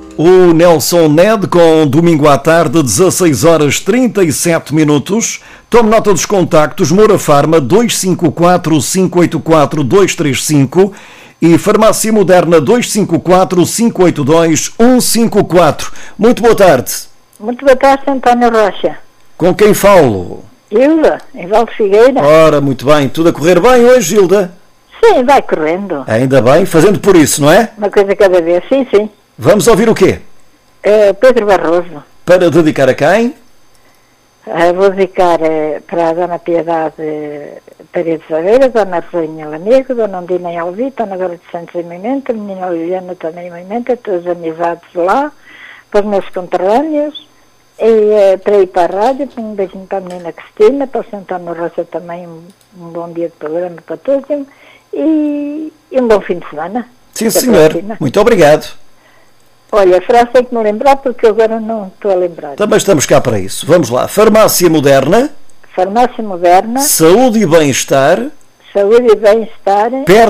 O Nelson Ned com domingo à tarde, 16 horas 37 minutos. Tome nota dos contactos: Moura Farma 254 584 235 e Farmácia Moderna 254 582 154. Muito boa tarde. Muito boa tarde, António Rocha. Com quem falo? Hilda, em Valde Figueira. Ora, muito bem. Tudo a correr bem hoje, Hilda? Sim, vai correndo. Ainda bem, fazendo por isso, não é? Uma coisa cada vez, sim, sim. Vamos ouvir o quê? Pedro Barroso. Para dedicar a quem? Vou dedicar para a Dona Piedade Paredes Aveira, Dona Rosinha Lamego, Dona Ondina Alvita, Dona Dora de Santos em Moimenta, a menina Liliana também em Moimenta, todas as amizades lá, para os meus conterrâneos, e para ir para a rádio, um beijinho para a menina Cristina, para o Sr. António Rocha também, um bom dia de programa para todos, e um bom fim de semana. Sim, senhor. Muito obrigado. Olha, a frase tem que me lembrar porque agora não estou a lembrar. Também estamos cá para isso. Vamos lá. Farmácia Moderna. Farmácia Moderna. Saúde e bem-estar. Saúde e bem-estar. Perto